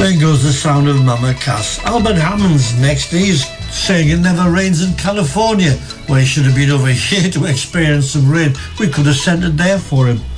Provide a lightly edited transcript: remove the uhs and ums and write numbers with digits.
There goes the sound of Mama Cass. Albert Hammond's next. He's saying it never rains in California. Well, he should have been over here to experience some rain. We could have sent it there for him.